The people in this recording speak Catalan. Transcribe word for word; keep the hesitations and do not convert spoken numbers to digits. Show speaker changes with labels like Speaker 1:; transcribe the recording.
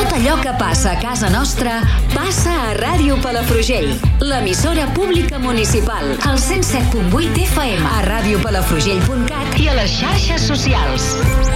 Speaker 1: Tot allò que passa a casa nostra passa a Ràdio Palafrugell, l'emissora pública municipal, al cent set punt vuit F M, a ràdio palafrugell punt cat i a les xarxes socials.